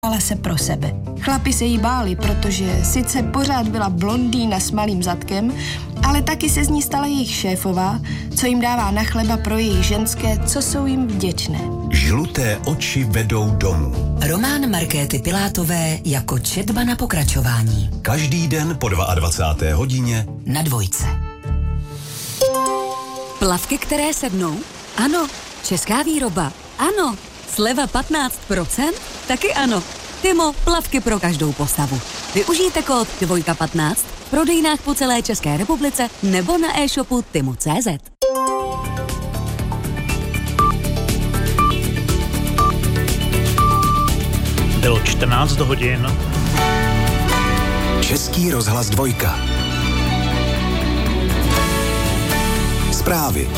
ale se pro sebe. Chlapi se jí báli, protože sice pořád byla blondýna s malým zadkem, ale taky se z ní stala jejich šéfová, co jim dává na chleba pro jejich ženské, co jsou jim vděčné. Žluté oči vedou domů. Román Markéty Pilátové jako četba na pokračování. Každý den po 22. hodině na Dvojce. Plavky, které sednou? Ano. Česká výroba? Ano. Sleva 15%? Taky ano. Timo, plavky pro každou postavu. Využijte kód DVOJKA15 v prodejnách po celé České republice nebo na e-shopu timo.cz. Bylo 14 hodin. Český rozhlas Dvojka. Zprávy.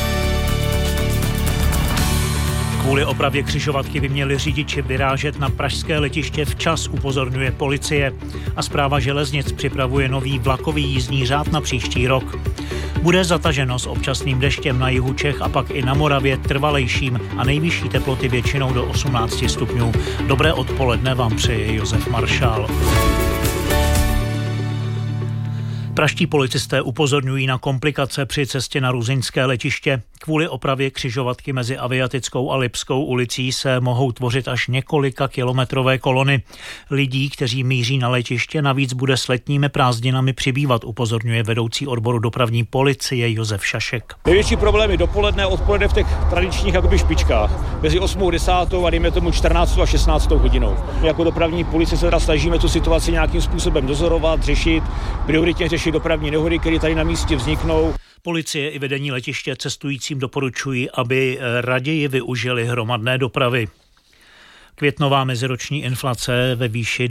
Kvůli opravě křižovatky by měli řidiči vyrážet na pražské letiště včas, upozorňuje policie. A Správa železnic připravuje nový vlakový jízdní řád na příští rok. Bude zataženo s občasným deštěm na jihu Čech a pak i na Moravě trvalejším a nejvyšší teploty většinou do 18 stupňů. Dobré odpoledne vám přeje Josef Maršál. Pražští policisté upozorňují na komplikace při cestě na ruzyňské letiště. Kvůli opravě křižovatky mezi Aviatickou a Lipskou ulicí se mohou tvořit až několika kilometrové kolony. Lidí, kteří míří na letiště, navíc bude s letními prázdninami přibývat, upozorňuje vedoucí odboru dopravní policie Josef Šašek. Největší problém je dopoledne, odpoledne v těch tradičních jakoby špičkách. Mezi 8. a 10. a dejme tomu 14. a 16. hodinou. My jako dopravní policie se teda snažíme tu situaci nějakým způsobem dozorovat, řešit, prioritně řešit dopravní nehody, které tady na místě vzniknou. Policie i vedení letiště cestujícím doporučují, aby raději využili hromadné dopravy. Květnová meziroční inflace ve výši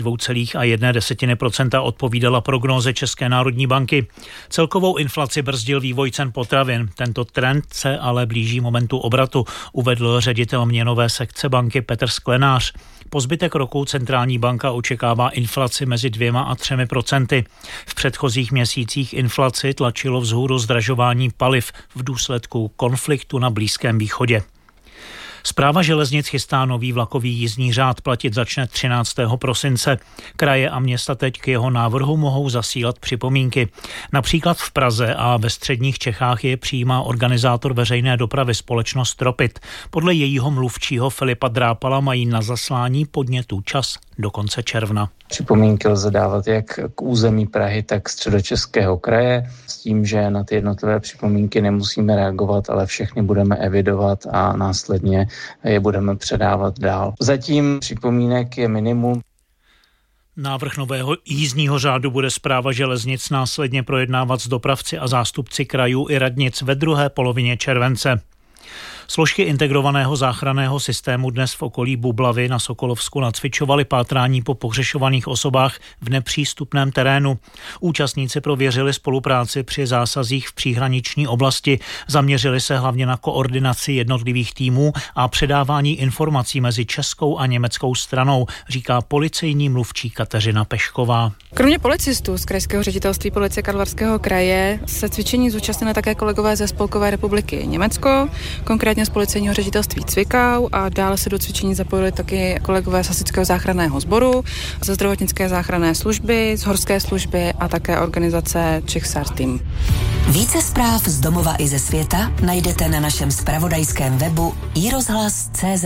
2,1% odpovídala prognóze České národní banky. Celkovou inflaci brzdil vývoj cen potravin. Tento trend se ale blíží momentu obratu, uvedl ředitel měnové sekce banky Petr Sklenář. Po zbytek roku centrální banka očekává inflaci mezi 2 a 3%. V předchozích měsících inflaci tlačilo vzhůru zdražování paliv v důsledku konfliktu na Blízkém východě. Správa železnic chystá nový vlakový jízdní řád, platit začne 13. prosince. Kraje a města teď k jeho návrhu mohou zasílat připomínky. Například v Praze a ve středních Čechách je přijímá organizátor veřejné dopravy společnost Tropit. Podle jejího mluvčího Filipa Drápala mají na zaslání podnětů čas do konce června. Připomínky lze dávat jak k území Prahy, tak Středočeského kraje, s tím, že na ty jednotlivé připomínky nemusíme reagovat, ale všechny budeme evidovat a následně je budeme předávat dál. Zatím připomínek je minimum. Návrh nového jízdního řádu bude Správa železnic následně projednávat s dopravci a zástupci krajů i radnic ve druhé polovině července. Složky integrovaného záchranného systému dnes v okolí Bublavy na Sokolovsku nacvičovaly pátrání po pohřešovaných osobách v nepřístupném terénu. Účastníci prověřili spolupráci při zásazích v příhraniční oblasti, zaměřili se hlavně na koordinaci jednotlivých týmů a předávání informací mezi českou a německou stranou, říká policejní mluvčí Kateřina Pešková. Kromě policistů z Krajského ředitelství policie Karlovarského kraje se cvičení zúčastnili také kolegové ze Spolkové republiky Německo, konkrétně z policejního ředitelství Cvikau, a dále se do cvičení zapojili taky kolegové z Hasičského záchranného sboru, ze zdravotnické záchranné služby, z horské služby a také organizace Czech SAR Team. Více zpráv z domova i ze světa najdete na našem zpravodajském webu iRozhlas.cz.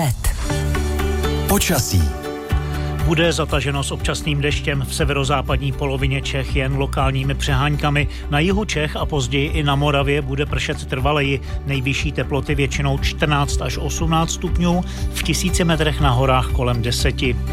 Počasí. Bude zataženo s občasným deštěm v severozápadní polovině Čech jen lokálními přeháňkami. Na jihu Čech a později i na Moravě bude pršet trvaleji. Nejvyšší teploty většinou 14 až 18 stupňů, v 1000 metrech na horách kolem 10.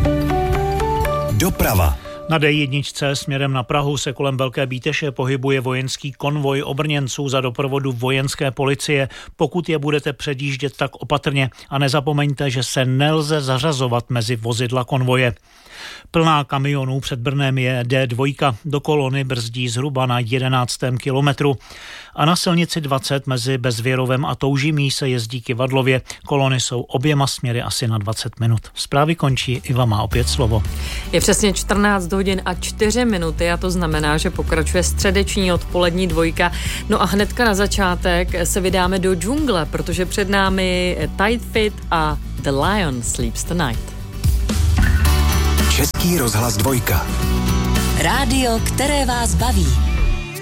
Doprava. Na D1 směrem na Prahu se kolem Velké Bíteše pohybuje vojenský konvoj obrněnců za doprovodu vojenské policie. Pokud je budete předjíždět, tak opatrně a nezapomeňte, že se nelze zařazovat mezi vozidla konvoje. Plná kamionů před Brnem je D2, do kolony brzdí zhruba na 11. kilometru. A na silnici 20 mezi Bezvěrovem a Toužimí se jezdí kyvadlově. Kolony jsou oběma směry asi na 20 minut. Zprávy končí, Iva má opět slovo. Je přesně 14 hodin a 4 minuty a to znamená, že pokračuje středeční odpolední Dvojka. No a hnedka na začátek se vydáme do džungle, protože před námi Tight Fit a The Lion Sleeps Tonight. Český rozhlas 2. Rádio, které vás baví.